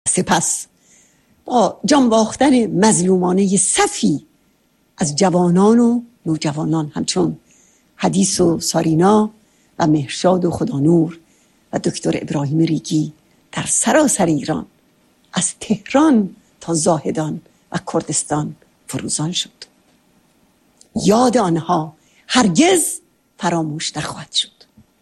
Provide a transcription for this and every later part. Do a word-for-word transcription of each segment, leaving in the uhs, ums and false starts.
سپس با جان باختن مظلومانه صفی از جوانان و نوجوانان همچون حدیث و سارینا و مهرشاد و خدانور و دکتر ابراهیم ریگی در سراسر ایران از تهران تا زاهدان و کردستان فروزان شد. یاد آنها هرگز فراموش نخواهد شد.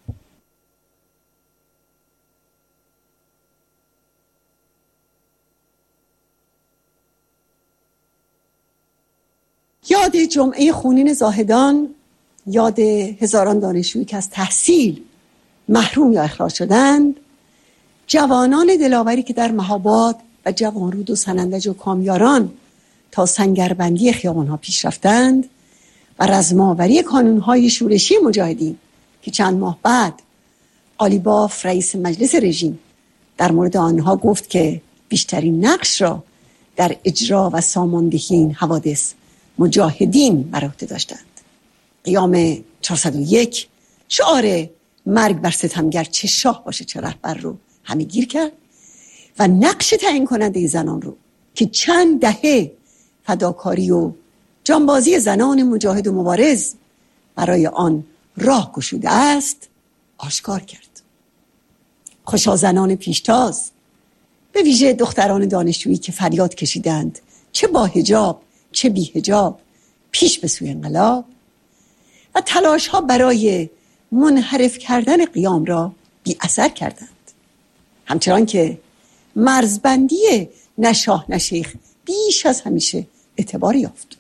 یاد جمعه خونین زاهدان، یاد هزاران دانشجویی که از تحصیل محروم یا اخراج شدند، جوانان دلاوری که در مهاباد و جوانرود و سنندج و کامیاران تا سنگربندی خیابانها پیش رفتند و رزماوری کانونهای شورشی مجاهدین که چند ماه بعد قالیباف رئیس مجلس رژیم در مورد آنها گفت که بیشترین نقش را در اجرا و ساماندهی این حوادث مجاهدین بر عهده داشتند. قیام چهارصد و یک شعار مرگ بر ستمگر چه شاه باشه چه رهبر رو همه گیر کرد و نقش تعیین کننده زنان رو که چند دهه فداکاری و جانبازی زنان مجاهد و مبارز برای آن راه گشوده است آشکار کرد. خوشا زنان پیشتاز، به ویژه دختران دانشجویی که فریاد کشیدند چه با حجاب چه بی حجاب پیش به سوی انقلاب، و تلاش ها برای منحرف کردن قیام را بی اثر کردند. همچنان که مرزبندی نه شاه نه شیخ بیش از همیشه اعتبار یافت.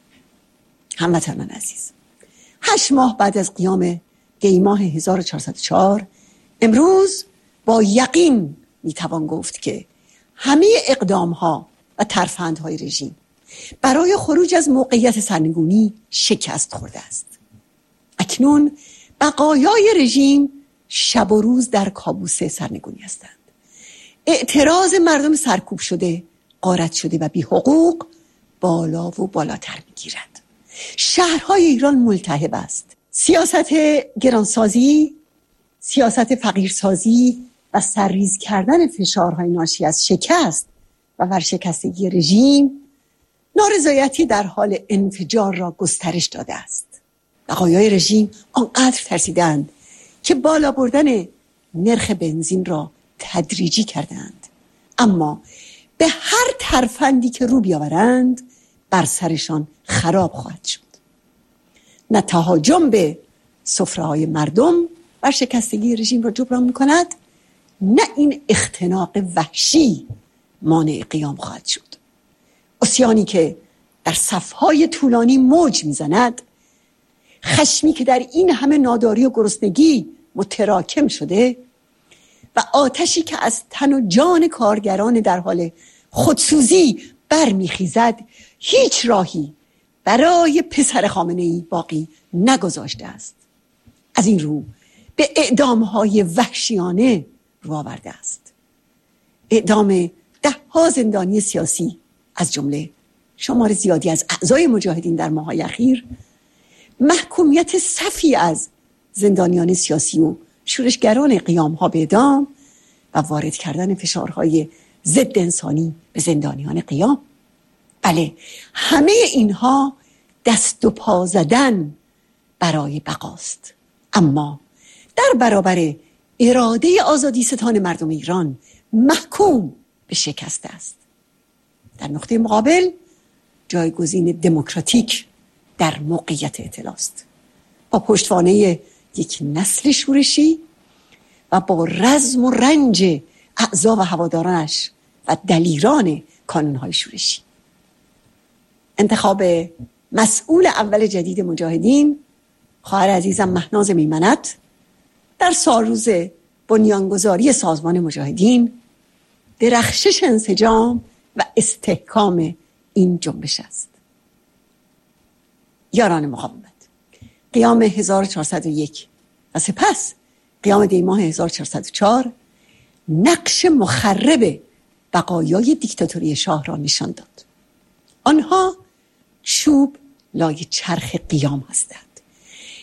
هموطنان عزیز، هشت ماه بعد از قیام دی ماه هزار و چهارصد و چهار امروز با یقین میتوان گفت که همه اقدام ها و ترفندهای رژیم برای خروج از موقعیت سرنگونی شکست خورده است. اکنون بقایای رژیم شب و روز در کابوس سرنگونی هستند. اعتراض مردم سرکوب شده، غارت شده و بی حقوق بالا و بالاتر میگیرد. شهرهای ایران ملتهب است. سیاست گرانسازی، سیاست فقیرسازی و سرریز کردن فشارهای ناشی از شکست و ورشکستگی رژیم نارضایتی در حال انفجار را گسترش داده است. بقایای رژیم آنقدر ترسیدند که بالا بردن نرخ بنزین را تدریجی کردند، اما به هر ترفندی که رو بیاورند بر سرشان خراب خواهد شد. نه تهاجم به سفره‌های مردم ورشکستگی رژیم را جبران می‌کند، نه این اختناق وحشی مانع قیام خواهد شد. عصیانی که در صفهای طولانی موج میزند، خشمی که در این همه ناداری و گرسنگی متراکم شده و آتشی که از تن و جان کارگران در حال خودسوزی برمیخیزد، هیچ راهی برای پسر خامنه‌ای باقی نگذاشته است. از این رو به اعدام‌های وحشیانه رو آورده است. اعدام ده ها زندانی سیاسی از جمله شمار زیادی از اعضای مجاهدین در ماه‌های اخیر، محکومیت صفی از زندانیان سیاسی و شورشگران قیام‌ها به اعدام و وارد کردن فشارهای ضد انسانی به زندانیان قیام. بله، همه اینها دست و پا زدن برای بقاست، اما در برابر اراده آزادی ستان مردم ایران محکوم به شکست است. در نقطه مقابل جایگزین دموکراتیک در موقعیت اطلاع است، با پشتوانه یک نسل شورشی و با رزم و رنج اعضا و هوادارانش و دلیران کانونهای شورشی. انتخاب مسئول اول جدید مجاهدین، خواهر عزیزم مهناز میمنت، در سالروز بنیانگذاری سازمان مجاهدین درخشش انسجام و استحکام این جنبش است. یاران مقاومت، قیام هزار و چهارصد و یک و سپس قیام دی ماه هزار و چهارصد و چهار نقش مخرب بقایای دیکتاتوری شاه را نشان داد. آنها چوب لای چرخ قیام هستند.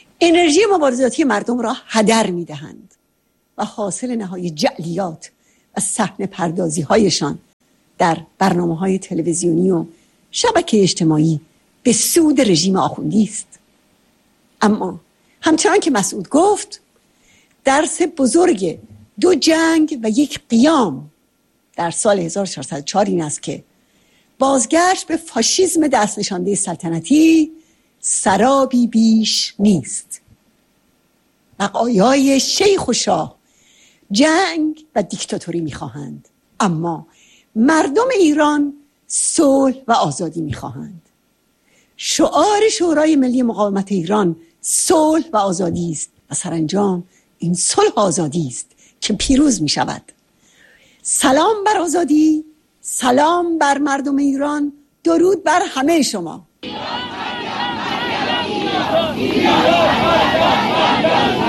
انرژی مبارزاتی مردم را هدر می دهند و حاصل نهایی جعلیات و صحنه پردازی هایشان در برنامه های تلویزیونی و شبکه اجتماعی به سود رژیم آخوندی است. اما همچنان که مسعود گفت، درس بزرگ دو جنگ و یک قیام در سال هزار و چهارصد و چهار این است که بازگشت به فاشیسم دست نشانده سلطنتی سرابی بیش نیست. بقایای شیخ و شاه جنگ و دیکتاتوری میخواهند، اما مردم ایران صلح و آزادی میخواهند. شعار شورای ملی مقاومت ایران صلح و آزادی است و سرانجام این صلح و آزادی است که پیروز میشود. سلام بر آزادی، سلام بر مردم ایران، درود بر همه شما.